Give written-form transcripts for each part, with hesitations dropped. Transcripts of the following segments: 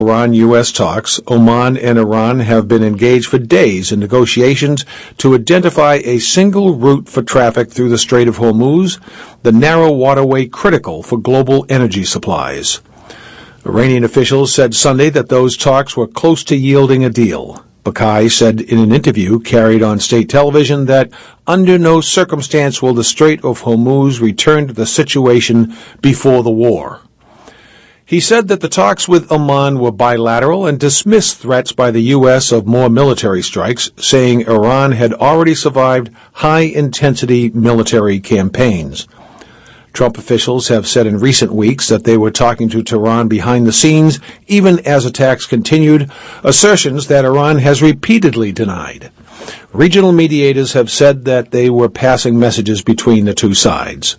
Iran-U.S. talks, Oman and Iran have been engaged for days in negotiations to identify a single route for traffic through the Strait of Hormuz, the narrow waterway critical for global energy supplies. Iranian officials said Sunday that those talks were close to yielding a deal. Bakai said in an interview carried on state television that under no circumstance will the Strait of Hormuz return to the situation before the war. He said that the talks with Oman were bilateral and dismissed threats by the U.S. of more military strikes, saying Iran had already survived high-intensity military campaigns. Trump officials have said in recent weeks that they were talking to Tehran behind the scenes, even as attacks continued, assertions that Iran has repeatedly denied. Regional mediators have said that they were passing messages between the two sides.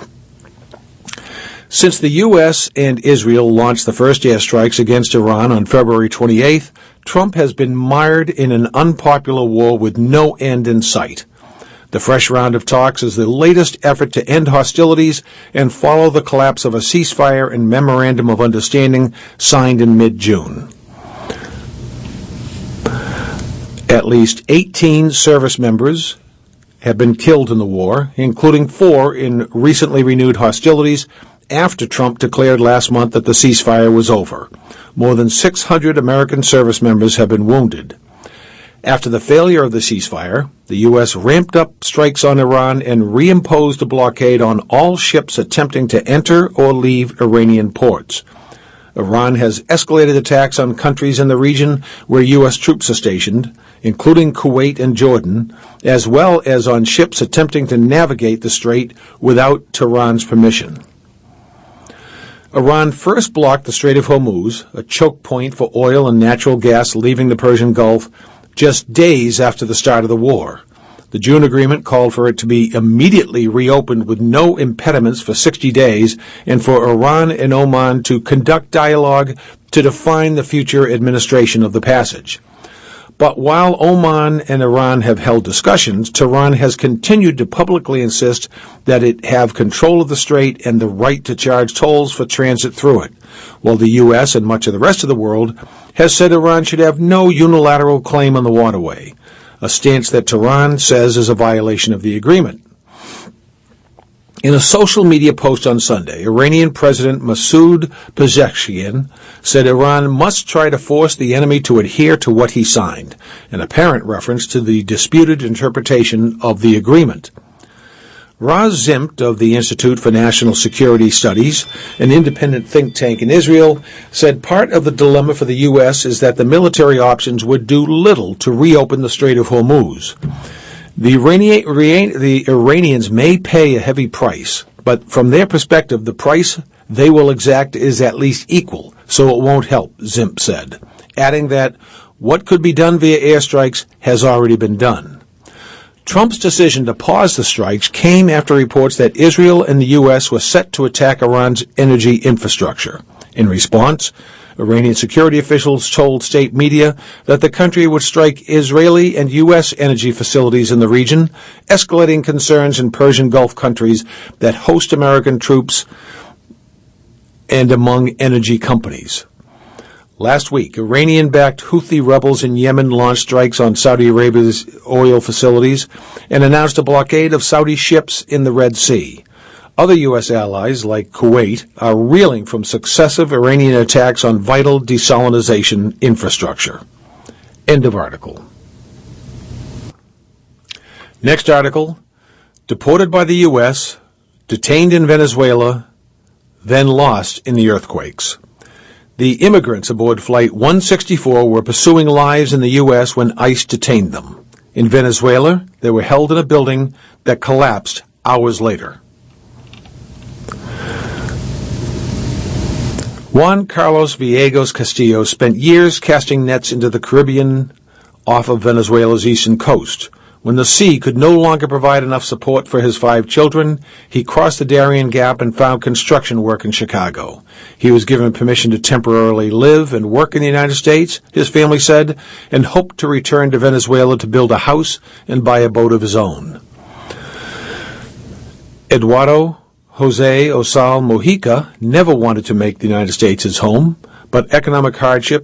Since the U.S. and Israel launched the first airstrikes against Iran on February 28th, Trump has been mired in an unpopular war with no end in sight. The fresh round of talks is the latest effort to end hostilities and follow the collapse of a ceasefire and memorandum of understanding signed in mid-June. At least 18 service members have been killed in the war, including 4 in recently renewed hostilities, after Trump declared last month that the ceasefire was over. More than 600 American service members have been wounded. After the failure of the ceasefire, the U.S. ramped up strikes on Iran and reimposed a blockade on all ships attempting to enter or leave Iranian ports. Iran has escalated attacks on countries in the region where U.S. troops are stationed, including Kuwait and Jordan, as well as on ships attempting to navigate the strait without Tehran's permission. Iran first blocked the Strait of Hormuz, a choke point for oil and natural gas leaving the Persian Gulf, just days after the start of the war. The June agreement called for it to be immediately reopened with no impediments for 60 days and for Iran and Oman to conduct dialogue to define the future administration of the passage. But while Oman and Iran have held discussions, Tehran has continued to publicly insist that it have control of the strait and the right to charge tolls for transit through it, while the U.S. and much of the rest of the world has said Iran should have no unilateral claim on the waterway, a stance that Tehran says is a violation of the agreement. In a social media post on Sunday, Iranian President Masoud Pezeshkian said Iran must try to force the enemy to adhere to what he signed, an apparent reference to the disputed interpretation of the agreement. Raz Zimt of the Institute for National Security Studies, an independent think tank in Israel, said part of the dilemma for the U.S. is that the military options would do little to reopen the Strait of Hormuz. The Iranians may pay a heavy price, but from their perspective, the price they will exact is at least equal, so it won't help, Zimt said, adding that what could be done via airstrikes has already been done. Trump's decision to pause the strikes came after reports that Israel and the U.S. were set to attack Iran's energy infrastructure. In response, Iranian security officials told state media that the country would strike Israeli and U.S. energy facilities in the region, escalating concerns in Persian Gulf countries that host American troops and among energy companies. Last week, Iranian-backed Houthi rebels in Yemen launched strikes on Saudi Arabia's oil facilities and announced a blockade of Saudi ships in the Red Sea. Other U.S. allies, like Kuwait, are reeling from successive Iranian attacks on vital desalination infrastructure. End of article. Next article, deported by the U.S., detained in Venezuela, then lost in the earthquakes. The immigrants aboard Flight 164 were pursuing lives in the U.S. when ICE detained them. In Venezuela, they were held in a building that collapsed hours later. Juan Carlos Villegas Castillo spent years casting nets into the Caribbean off of Venezuela's eastern coast. When the sea could no longer provide enough support for his 5 children, he crossed the Darien Gap and found construction work in Chicago. He was given permission to temporarily live and work in the United States, his family said, and hoped to return to Venezuela to build a house and buy a boat of his own. Eduardo Jose Osal Mojica never wanted to make the United States his home, but economic hardship